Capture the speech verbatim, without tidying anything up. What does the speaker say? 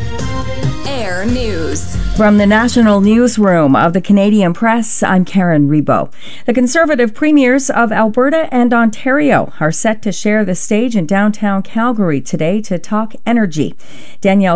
Air News. From the National Newsroom of the Canadian Press, I'm Karen Rebo. The Conservative premiers of Alberta and Ontario are set to share the stage in downtown Calgary today to talk energy. Danielle